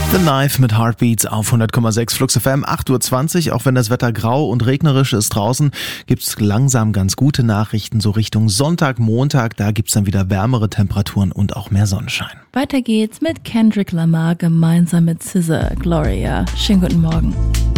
The Knife mit Heartbeats auf 100,6 Flux FM, 8:20 Uhr. Auch wenn das Wetter grau und regnerisch ist draußen, gibt's langsam ganz gute Nachrichten. So Richtung Sonntag, Montag, da gibt's dann wieder wärmere Temperaturen und auch mehr Sonnenschein. Weiter geht's mit Kendrick Lamar gemeinsam mit SZA, Gloria. Schönen guten Morgen.